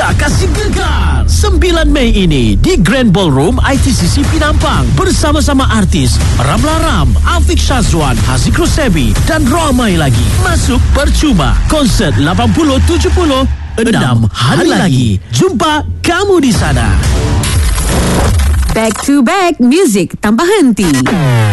Kita kasih gegar 9 Mei ini di Grand Ballroom ITCC Penampang bersama-sama artis Ramla Ram, Afiq Syazwan, Haziq Rosebi dan ramai lagi. Masuk percuma. Konsert 80-70 6 hari lagi. Jumpa kamu di sana. Back to back music tanpa henti.